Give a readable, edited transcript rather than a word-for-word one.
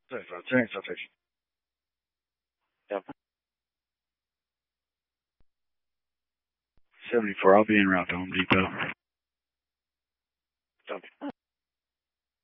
Thanks, I'll text you. Yep. 74, I'll be en route to Home Depot.